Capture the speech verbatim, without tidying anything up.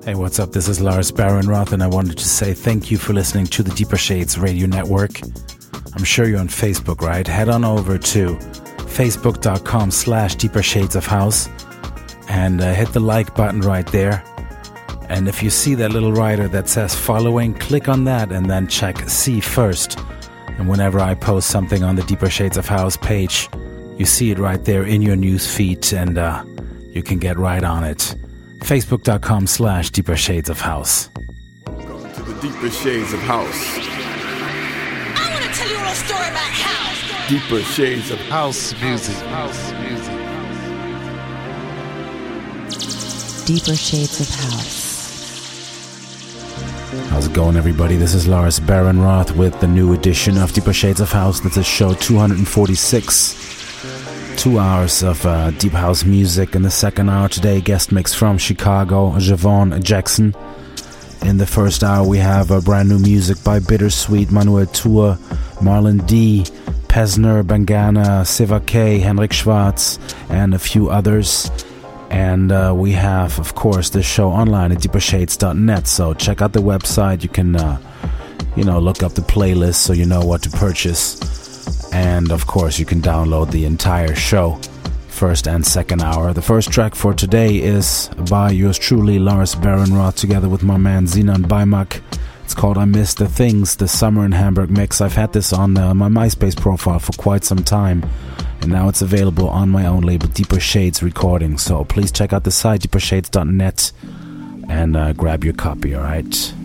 Hey, what's up? This is Lars Barenroth, and I wanted to say thank you for listening to the Deeper Shades Radio Network. I'm sure you're on Facebook, right? Head on over to facebook.com slash Deeper Shades of House and uh, hit the like button right there. And if you see that little rider that says following, click on that and then check see first. And whenever I post something on the Deeper Shades of House page, you see it right there in your news feed, and uh, you can get right on it. Facebook.com slash Deeper Shades of House. Welcome to the Deeper Shades of House. I want to tell you a little story about house. Deeper Shades of House music. House music. Deeper Shades of House. How's it going, everybody? This is Lars Barenroth with the new edition of Deeper Shades of House. This is show two forty-six. Two hours of uh, deep house music. In the second hour today, guest mix from Chicago, Javon Jackson. In the first hour, we have uh, brand new music by Bittersweet, Manuel Tour, Marlon D, Pesner, Bangana, Seva K, Henrik Schwarz, and a few others. And uh, we have, of course, this show online at deeper shades dot net. So check out the website. You can, uh, you know, look up the playlist so you know what to purchase. And of course, you can download the entire show, first and second hour. The first track for today is by yours truly, Lars Barenroth, together with my man Sinan Baimak. It's called I Miss the Things, the Summer in Hamburg mix. I've had this on uh, my MySpace profile for quite some time, and now it's available on my own label, Deeper Shades Recording. So please check out the site, deeper shades dot net, and uh, grab your copy, alright?